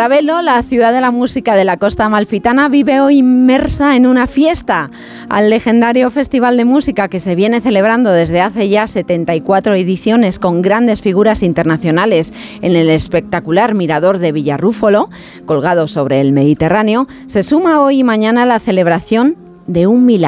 Ravelo, la ciudad de la música de la costa amalfitana, vive hoy inmersa en una fiesta. Al legendario festival de música que se viene celebrando desde hace ya 74 ediciones con grandes figuras internacionales en el espectacular mirador de Villarrúfolo, colgado sobre el Mediterráneo, se suma hoy y mañana la celebración de un milagro.